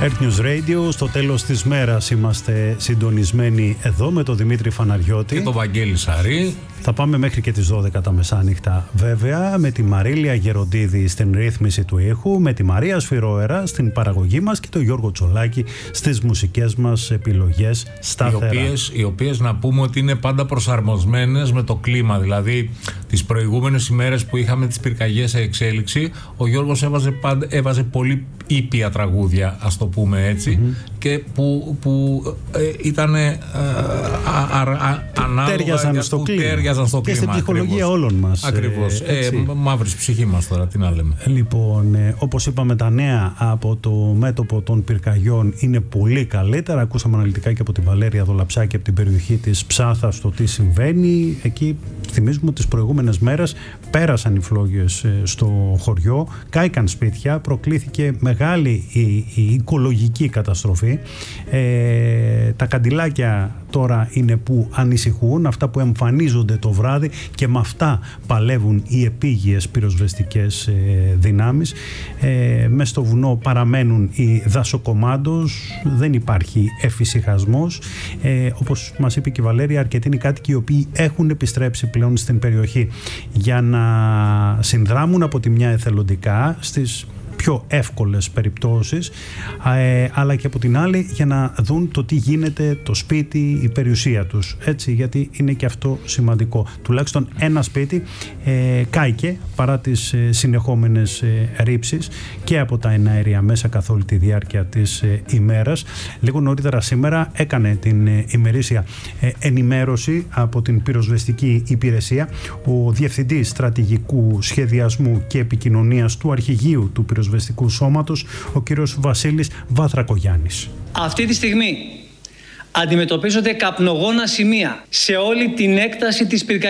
Earth News Radio, στο τέλος της μέρας είμαστε συντονισμένοι εδώ με τον Δημήτρη Φαναριώτη και τον Βαγγέλη Σαρή. Θα πάμε μέχρι και τις 12 τα μεσάνυχτα βέβαια, με τη Μαρίλια Γεροντίδη στην ρύθμιση του ήχου, με τη Μαρία Σφυρόερα στην παραγωγή μας και τον Γιώργο Τσολάκη στις μουσικές μας επιλογές σταθερά. Οι οποίες να πούμε ότι είναι πάντα προσαρμοσμένες με το κλίμα, δηλαδή τις προηγούμενες ημέρες που είχαμε τις πυρκαγιές σε εξέλιξη, ο Γιώργος έβαζε πολύ ήπια τραγούδια, ας το πούμε έτσι, και που ήταν τέριαζαν στο κλίμα και στην ψυχολογία όλων μας. Ακριβώς. Μαύρης ψυχή μας τώρα, τι να λέμε. Λοιπόν, όπως είπαμε, τα νέα από το μέτωπο των πυρκαγιών είναι πολύ καλύτερα. Ακούσαμε αναλυτικά και από την Βαλέρια Δολαψάκη από την περιοχή της Ψάθας το τι συμβαίνει. Εκεί θυμίζουμε ότι τις προηγούμενες μέρες πέρασαν οι φλόγες στο χωριό, κάηκαν σπίτια, προκλήθηκε μεγάλη η οικολογική καταστροφή. Τα καντιλάκια τώρα είναι που ανησυχούν, αυτά που εμφανίζονται το βράδυ, και με αυτά παλεύουν οι επίγειες πυροσβεστικές δυνάμεις. Μες στο βουνό παραμένουν οι δασοκομάντος, δεν υπάρχει εφησυχασμός. Όπως μας είπε και η Βαλέρια, αρκετοί είναι οι κάτοικοι οι οποίοι έχουν επιστρέψει πλέον στην περιοχή για να συνδράμουν από τη μια εθελοντικά στις πιο εύκολες περιπτώσεις, αλλά και από την άλλη για να δουν το τι γίνεται, το σπίτι, η περιουσία τους. Έτσι, γιατί είναι και αυτό σημαντικό. Τουλάχιστον ένα σπίτι κάηκε παρά τις συνεχόμενες ρήψεις και από τα εναέρια μέσα καθ' όλη τη διάρκεια της ημέρας. Λίγο νωρίτερα σήμερα έκανε την ημερήσια ενημέρωση από την πυροσβεστική υπηρεσία ο Διευθυντής Στρατηγικού Σχεδιασμού και Επικοινωνίας του Αρχηγείου του Πυροσβεστικού Σώματος, ο κύριος Βασίλης Βάθρακογιάννης. Αυτή τη στιγμή αντιμετωπίζονται καπνογόνα σημεία σε όλη την έκταση της πυρκαγιάς.